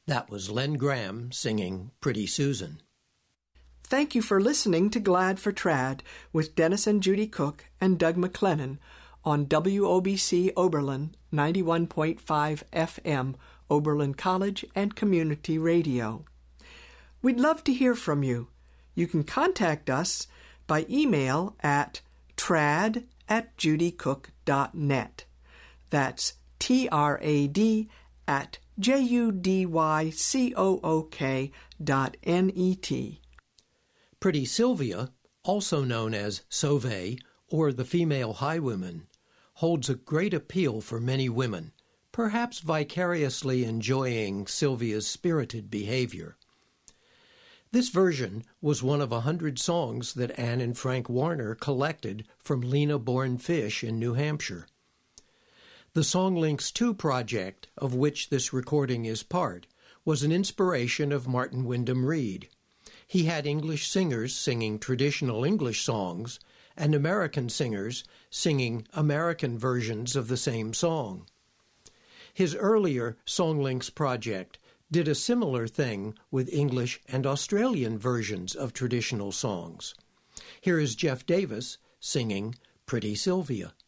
That was Len Graham singing Pretty Susan. Thank you for listening to Glad for Trad with Dennis and Judy Cook and Doug McLennan on WOBC Oberlin 91.5 FM, Oberlin College and Community Radio. We'd love to hear from you. You can contact us by email at trad@judycook.net. That's trad@judycook.net. Pretty Sylvia, also known as Sauve or the female highwayman, holds a great appeal for many women, perhaps vicariously enjoying Sylvia's spirited behavior. This version was one of 100 songs that Anne and Frank Warner collected from Lena Born Fish in New Hampshire. The Songlinks 2 project, of which this recording is part, was an inspiration of Martin Wyndham Reed. He had English singers singing traditional English songs and American singers singing American versions of the same song. His earlier Songlinks project did a similar thing with English and Australian versions of traditional songs. Here is Jeff Davis singing Pretty Sylvia.